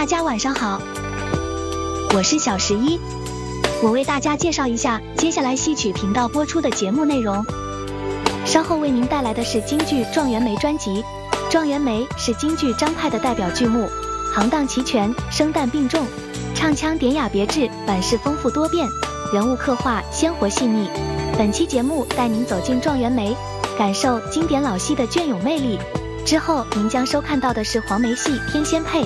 家晚上好，我是小11，我为大家介绍一下接下来戏曲频道播出的节目内容。稍后为您带来的是京剧《状元梅》专辑。《状元梅》是京剧张派的代表剧目，行当齐全，声旦并重，唱腔典雅别致，版式丰富多变，人物刻画鲜活细腻。本期节目带您走进《状元梅》，感受经典老戏的隽永魅力。之后您将收看到的是黄梅戏《天仙配》。